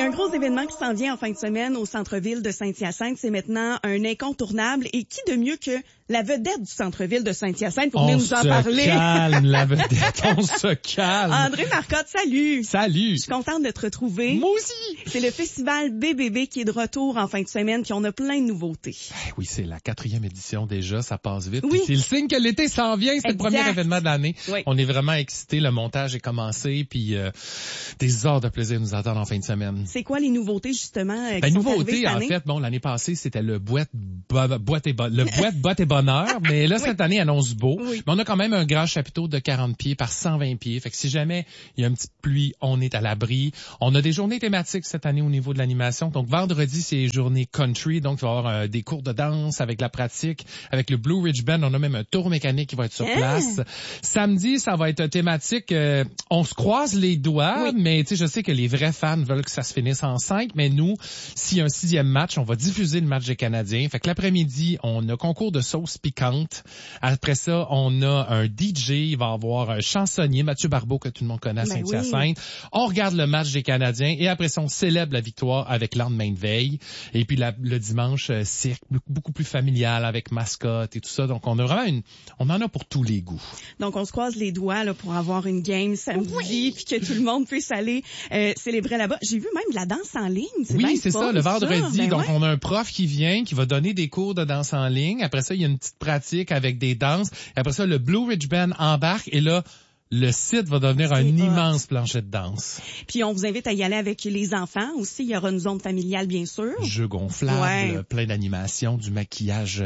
Un gros événement qui s'en vient en fin de semaine au centre-ville de Saint-Hyacinthe. C'est maintenant un incontournable. Et qui de mieux que la vedette du centre-ville de Saint-Hyacinthe pour venir nous en parler? On se calme, la vedette, on se calme. André Marcotte, salut. Salut. Je suis contente de te retrouver. Moi aussi. C'est le festival BBB qui est de retour en fin de semaine, puis on a plein de nouveautés. Oui, c'est la 4e édition déjà, ça passe vite. Oui. C'est le signe que l'été s'en vient, c'est le premier événement de l'année. Oui. On est vraiment excités, le montage est commencé, puis des heures de plaisir nous attendent en fin de semaine. C'est quoi les nouveautés justement qui sont arrivées cette année? En fait, bon, l'année passée, c'était le boîte botte et bonheur, mais là, cette année, annonce beau. Oui. Mais on a quand même un grand chapiteau de 40 pieds par 120 pieds. Fait que si jamais il y a une petite pluie, on est à l'abri. On a des journées thématiques cette année au niveau de l'animation. Donc, vendredi, c'est journée country. Donc, il va y avoir des cours de danse avec la pratique. Avec le Blue Ridge Band, on a même un tour mécanique qui va être sur place. Samedi, ça va être thématique. On se croise les doigts, mais tu sais, je sais que les vrais fans veulent que ça se finisse en 5. Mais nous, s'il y a un 6e match, on va diffuser le match des Canadiens. Fait que l'après-midi, on a concours de sauce piquante. Après ça, on a un DJ, il va y avoir un chansonnier, Mathieu Barbeau, que tout le monde connaît à Saint-Hyacinthe. Oui. On regarde le match des Canadiens et après ça, on célèbre la victoire avec lendemain de veille. Et puis le dimanche, cirque, beaucoup plus familial avec mascotte et tout ça. Donc, on a vraiment on en a pour tous les goûts. Donc, on se croise les doigts là pour avoir une game samedi puis que tout le monde puisse aller célébrer là-bas. J'ai vu même de la danse en ligne. Oui, c'est ça, le vendredi. Donc, on a un prof qui vient, qui va donner des cours de danse en ligne. Après ça, il y a une petite pratique avec des danses. Et après ça, le Blue Ridge Band embarque et là, le site va devenir un immense plancher de danse. Puis on vous invite à y aller avec les enfants aussi. Il y aura une zone familiale, bien sûr. Jeux gonflables, plein d'animations, du maquillage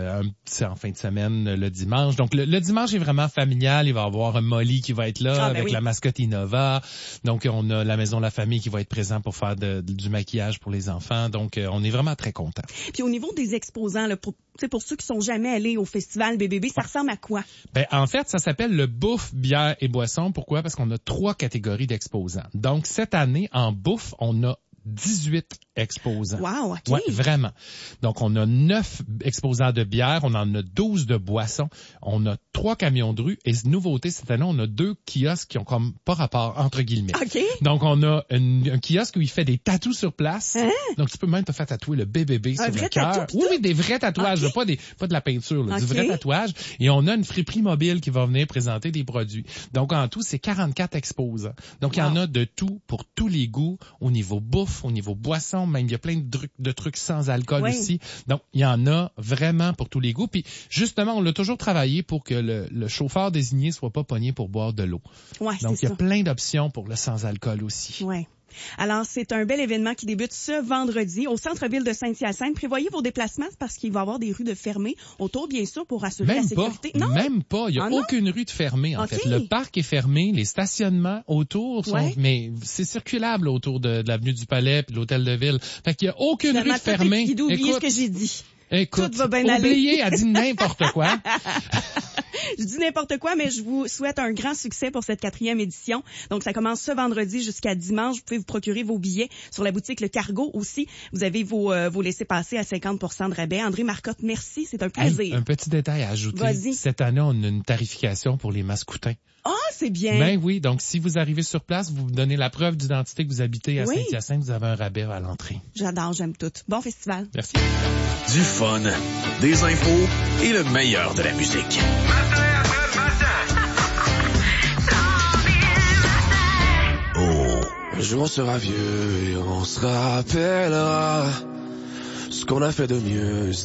en fin de semaine le dimanche. Donc le dimanche est vraiment familial. Il va y avoir Molly qui va être là avec la mascotte Innova. Donc on a la maison de la famille qui va être présent pour faire du maquillage pour les enfants. Donc on est vraiment très contents. Puis au niveau des exposants, là, pour ceux qui sont jamais allés au festival BBB, ça ressemble à quoi? Ben en fait, ça s'appelle le bouffe, bière et boisson. Pourquoi? Parce qu'on a 3 catégories d'exposants. Donc, cette année, en bouffe, on a 18 exposants. Wow, OK. Ouais, vraiment. Donc, on a 9 exposants de bière, on en a 12 de boissons, on a 3 camions de rue et nouveauté cette année, on a 2 kiosques qui ont comme pas rapport, entre guillemets. OK. Donc, on a un kiosque où il fait des tatous sur place. Hein? Donc, tu peux même te faire tatouer le BBB sur le cœur. Oui, des vrais tatouages, pas de la peinture, là, du vrai tatouage. Et on a une friperie mobile qui va venir présenter des produits. Donc, en tout, c'est 44 exposants. Donc, il y en a de tout pour tous les goûts au niveau bouffe, au niveau boisson, même il y a plein de trucs sans alcool aussi. Donc, il y en a vraiment pour tous les goûts. Puis, justement, on l'a toujours travaillé pour que le chauffeur désigné soit pas pogné pour boire de l'eau. Ouais, donc, il y a plein d'options pour le sans alcool aussi. Ouais. Alors, c'est un bel événement qui débute ce vendredi au centre-ville de Saint-Hyacinthe. Prévoyez vos déplacements parce qu'il va y avoir des rues de fermées autour, bien sûr, pour assurer la sécurité. Non? Même pas. Il n'y a aucune rue de fermée, en fait. Le parc est fermé, les stationnements autour sont, mais c'est circulable autour de l'avenue du Palais puis de l'hôtel de ville. Fait qu'il n'y a aucune rue de fermée. Écoute, ce que j'ai dit. Écoute, tout va bien aller. Oublié, a dit n'importe quoi. Je dis n'importe quoi, mais je vous souhaite un grand succès pour cette 4e édition. Donc, ça commence ce vendredi jusqu'à dimanche. Vous pouvez vous procurer vos billets sur la boutique Le Cargo aussi. Vous avez vos laissez-passer à 50% de rabais. André Marcotte, merci. C'est un plaisir. Hey, un petit détail à ajouter. Vas-y. Cette année, on a une tarification pour les mascoutins. Ah, c'est bien. Ben oui. Donc, si vous arrivez sur place, vous donnez la preuve d'identité que vous habitez à Saint-Hyacinthe, vous avez un rabais à l'entrée. J'adore, j'aime tout. Bon festival. Merci. Du fun, des infos et le meilleur de la musique. Un jour on sera vieux et on se rappellera ce qu'on a fait de mieux.